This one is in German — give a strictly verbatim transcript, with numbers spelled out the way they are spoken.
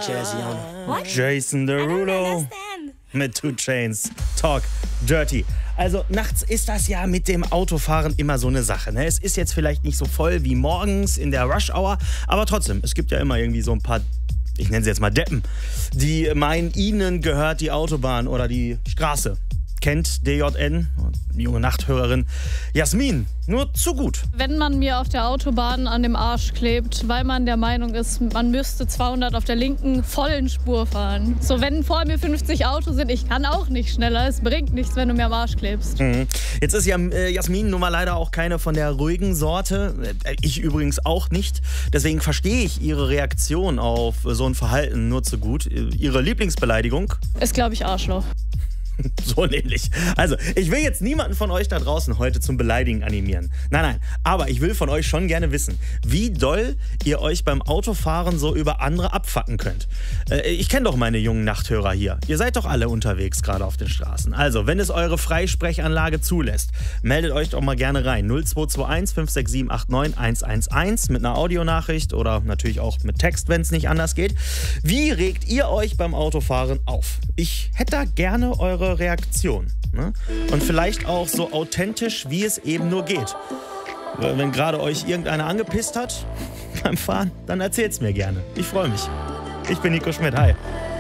Jazzy on What? Jason I don't Derulo understand. mit Two Chainz. Talk Dirty. Also nachts ist das ja mit dem Autofahren immer so eine Sache. Ne? Es ist jetzt vielleicht nicht so voll wie morgens in der Rush Hour, aber trotzdem, es gibt ja immer irgendwie so ein paar, ich nenne sie jetzt mal Deppen, die meinen, ihnen gehört die Autobahn oder die Straße. Kennt D J N, junge Nachthörerin, Jasmin, nur zu gut. Wenn man mir auf der Autobahn an dem Arsch klebt, weil man der Meinung ist, man müsste zweihundert auf der linken vollen Spur fahren. So, wenn vor mir fünfzig Autos sind, ich kann auch nicht schneller. Es bringt nichts, wenn du mir am Arsch klebst. Mhm. Jetzt ist ja äh, Jasmin nun mal leider auch keine von der ruhigen Sorte. Äh, ich übrigens auch nicht. Deswegen verstehe ich ihre Reaktion auf so ein Verhalten nur zu gut. Äh, ihre Lieblingsbeleidigung? Ist, glaube ich, Arschloch. So nämlich. Also, ich will jetzt niemanden von euch da draußen heute zum Beleidigen animieren. Nein, nein. Aber ich will von euch schon gerne wissen, wie doll ihr euch beim Autofahren so über andere abfacken könnt. Äh, ich kenne doch meine jungen Nachthörer hier. Ihr seid doch alle unterwegs gerade auf den Straßen. Also, wenn es eure Freisprechanlage zulässt, meldet euch doch mal gerne rein. null zwei zwei eins fünf sechs sieben acht neun eins eins eins mit einer Audionachricht oder natürlich auch mit Text, wenn es nicht anders geht. Wie regt ihr euch beim Autofahren auf? Ich hätte da gerne eure Reaktion. Ne? Und vielleicht auch so authentisch, wie es eben nur geht. Wenn gerade euch irgendeiner angepisst hat beim Fahren, dann erzählt's mir gerne. Ich freue mich. Ich bin Nico Schmidt. Hi.